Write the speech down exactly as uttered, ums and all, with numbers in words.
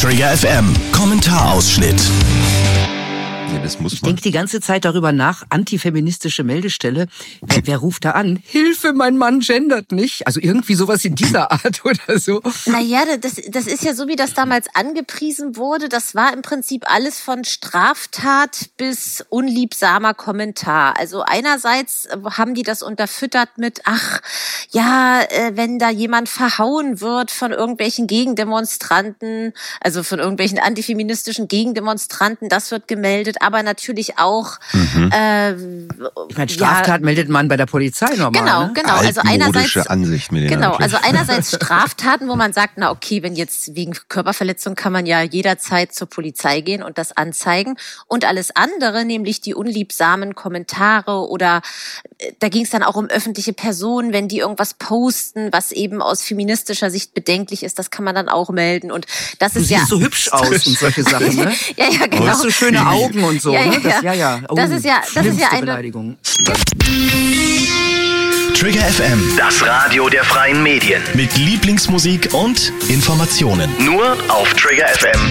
Trigger F M, Kommentarausschnitt. Ja, das muss ich denke die ganze Zeit darüber nach, antifeministische Meldestelle. Wer, wer ruft da an? Hilfe, mein Mann gendert nicht. Also irgendwie sowas in dieser Art oder so. Naja, das, das ist ja so, wie das damals angepriesen wurde. Das war im Prinzip alles von Straftat bis unliebsamer Kommentar. Also einerseits haben die das unterfüttert mit, ach, ja, wenn da jemand verhauen wird von irgendwelchen Gegendemonstranten, also von irgendwelchen antifeministischen Gegendemonstranten, das wird gemeldet. Aber natürlich auch... Mhm. Äh, ich meine, Straftat ja, meldet man bei der Polizei normal. Genau, ne? genau. Also einerseits, Ansicht mit genau, also einerseits Straftaten, wo man sagt, na okay, wenn jetzt wegen Körperverletzung kann man ja jederzeit zur Polizei gehen und das anzeigen. Und alles andere, nämlich die unliebsamen Kommentare oder da ging es dann auch um öffentliche Personen, wenn die irgendwas posten, was eben aus feministischer Sicht bedenklich ist, das kann man dann auch melden. Und das du ist siehst ja so hübsch aus und solche Sachen, ne? Ja, ja, genau. Du hast so schöne Augen und so, ja, ne? Ja, das, ja, ja. Oh, das ist ja, das ist ja eine Beleidigung. Trigger F M, das Radio der freien Medien. Mit Lieblingsmusik und Informationen. Nur auf trigger f m